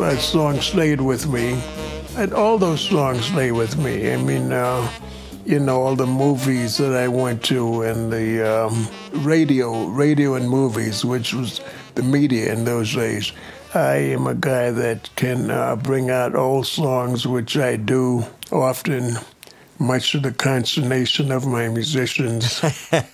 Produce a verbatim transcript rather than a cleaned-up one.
uh, song stayed with me. And all those songs stay with me. I mean, uh, you know, all the movies that I went to and the um, radio, radio and movies, which was the media in those days. I am a guy that can uh, bring out old songs, which I do often, much to the consternation of my musicians.